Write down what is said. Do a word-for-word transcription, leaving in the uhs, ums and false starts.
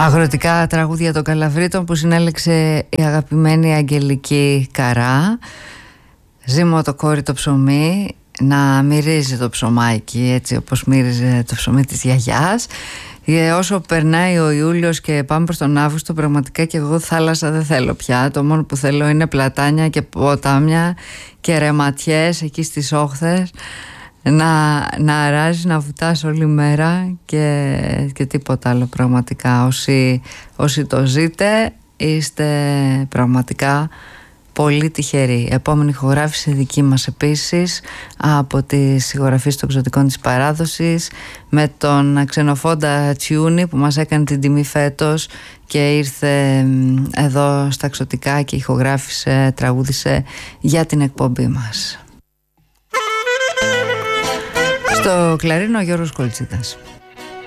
Αγροτικά τραγούδια των Καλαβρίτων που συνέλεξε η αγαπημένη Αγγελική Καρά. Ζύμω το κόρη το ψωμί, να μυρίζει το ψωμάκι έτσι όπως μύριζε το ψωμί της γιαγιάς. Και όσο περνάει ο Ιούλιος και πάμε προς τον Αύγουστο, πραγματικά και εγώ θάλασσα δεν θέλω πια. Το μόνο που θέλω είναι πλατάνια και ποτάμια και ρεματιές εκεί στις όχθες, να, να αράζεις, να βουτάς όλη μέρα και, και τίποτα άλλο πραγματικά. Όσοι, όσοι το ζείτε είστε πραγματικά πολύ τυχεροί. Επόμενη ηχογράφηση δική μας επίσης από τις ηχογραφίες των εξωτικών της παράδοσης, με τον Ξενοφόντα Τσιούνι που μας έκανε την τιμή φέτος και ήρθε εδώ στα εξωτικά και ηχογράφησε, τραγούδισε για την εκπομπή μας. Στο κλαρίνο ο Γιώργος Κολτσίτας.